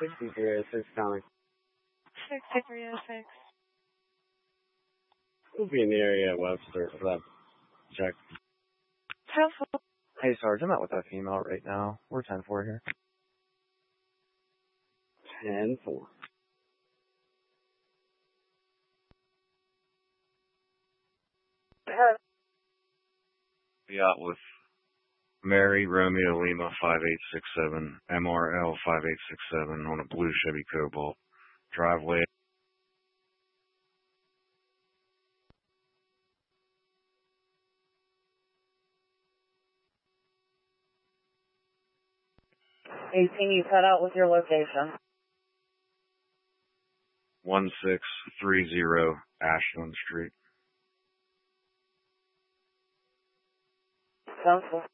6306 coming. 6306. We'll be in the area at Webster for that check. 10-4. Hey, Sarge, I'm out with that female right now. We're 10-4 here. 10-4. Be out with Mary Romeo Lima 5867, MRL 5867 on a blue Chevy Cobalt. Driveway. You cut out with your location. 1630 Ashland Street. 10-4.